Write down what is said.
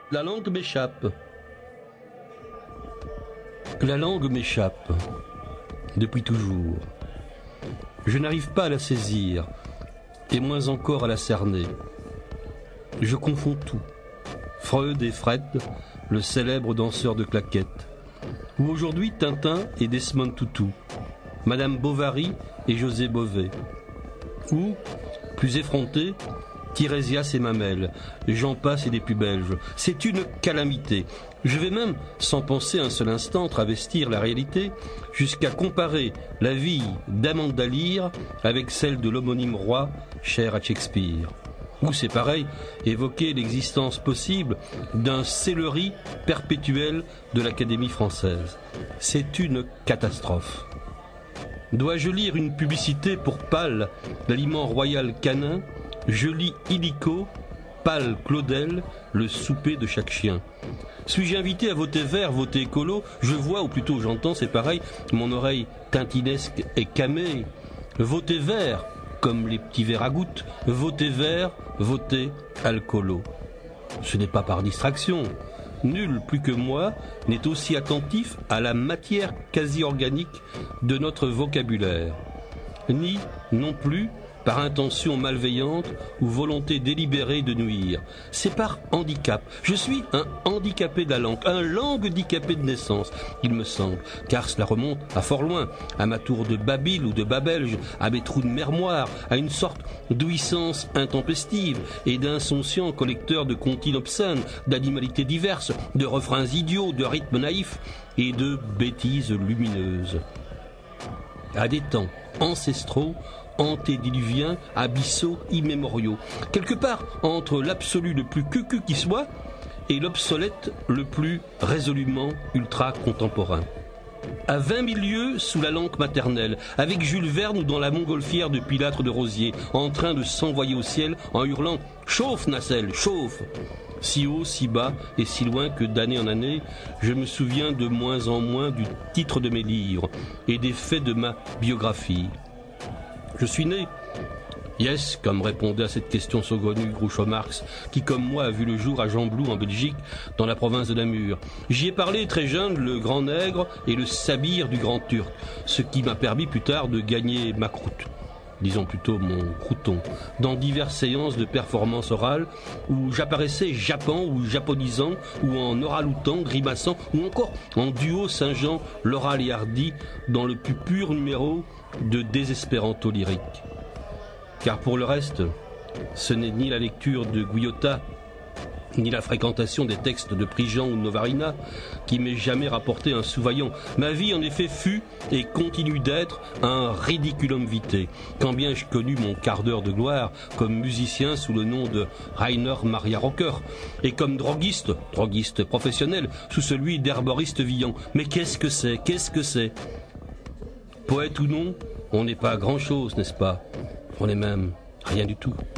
La langue m'échappe. La langue m'échappe. Depuis toujours. Je n'arrive pas à la saisir, et moins encore à la cerner. Je confonds tout. Freud et Fred, le célèbre danseur de claquettes. Ou aujourd'hui Tintin et Desmond Tutu. Madame Bovary et José Bové. Ou, plus effronté, Tirésias et Mamel, j'en passe et des plus belges. C'est une calamité. Je vais même, sans penser un seul instant travestir la réalité, jusqu'à comparer la vie d'Amanda Lear avec celle de l'homonyme roi cher à Shakespeare. Ou c'est pareil, évoquer l'existence possible d'un céleri perpétuel de l'Académie française. C'est une catastrophe. Dois-je lire une publicité pour Pâle, l'aliment royal canin? Je lis illico, Pâle Claudel, le souper de chaque chien. Suis-je invité à voter vert, voter écolo? Je vois, ou plutôt j'entends, c'est pareil, mon oreille tintinesque est camée. Voter vert, comme les petits verres à gouttes, voter vert, voter alcoolo. Ce n'est pas par distraction. Nul plus que moi n'est aussi attentif à la matière quasi organique de notre vocabulaire, ni non plus par intention malveillante ou volonté délibérée de nuire. C'est par handicap. Je suis un handicapé de la langue, un langue-handicapé de naissance, il me semble, car cela remonte à fort loin, à ma tour de Babyle ou de Babelge, à mes trous de mémoire, à une sorte d'ouïssance intempestive et d'insouciant collecteur de comptines obscènes, d'animalités diverses, de refrains idiots, de rythmes naïfs et de bêtises lumineuses. À des temps ancestraux, antédiluviens, abyssaux, immémoriaux, quelque part entre l'absolu le plus cucu qui soit et l'obsolète le plus résolument ultra-contemporain. À 20 000 lieues sous la langue maternelle, avec Jules Verne ou dans la montgolfière de Pilâtre de Rosier, en train de s'envoyer au ciel en hurlant « Chauffe, nacelle, chauffe !» Si haut, si bas et si loin que d'année en année, je me souviens de moins en moins du titre de mes livres et des faits de ma biographie. Je suis né. Yes, comme répondait à cette question saugrenue Groucho Marx, qui comme moi a vu le jour à Gembloux en Belgique, dans la province de Namur. J'y ai parlé très jeune le grand nègre et le sabir du grand turc, ce qui m'a permis plus tard de gagner ma croûte, disons plutôt mon crouton, dans diverses séances de performance orale où j'apparaissais jappant ou japonisant ou en oraloutant, grimaçant ou encore en duo Saint-Jean, l'oral et hardi dans le plus pur numéro de désespéranto lyrique. Car pour le reste, ce n'est ni la lecture de Guyotat, ni la fréquentation des textes de Prigent ou de Novarina qui m'ait jamais rapporté un sous-vaillant. Ma vie en effet fut et continue d'être un ridiculum vitae, quand bien j'ai connu mon quart d'heure de gloire comme musicien sous le nom de Rainer Maria Rocker et comme droguiste professionnel sous celui d'herboriste Villan. Mais qu'est-ce que c'est? Poète ou non, on n'est pas grand-chose, n'est-ce pas? On n'est même rien du tout.